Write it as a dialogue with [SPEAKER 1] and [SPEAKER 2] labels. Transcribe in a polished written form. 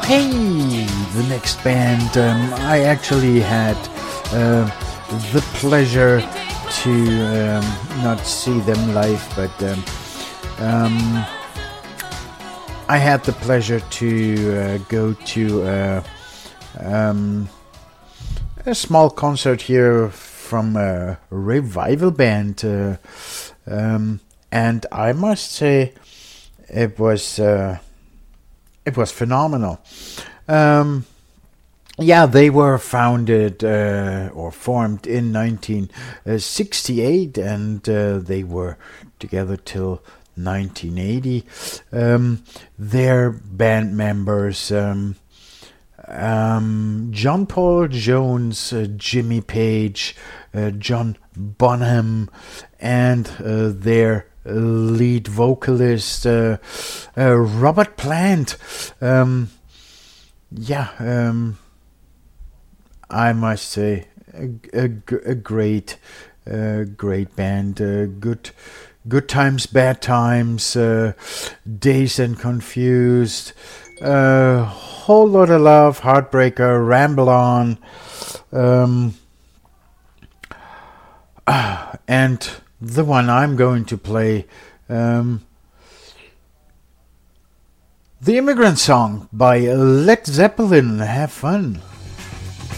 [SPEAKER 1] Hey, the next band, I actually had the pleasure to not see them live, but I had the pleasure to go to a small concert here from a revival band, and I must say it was phenomenal. Yeah, they were founded or formed in 1968, and they were together till 1980. Their band members, John Paul Jones, Jimmy Page, John Bonham, and their lead vocalist, Robert Plant. I must say, a great band. Good times, bad times, Dazed and Confused, Whole Lot of Love, Heartbreaker, Ramble On, and the one I'm going to play, The Immigrant Song by Led Zeppelin. Have fun.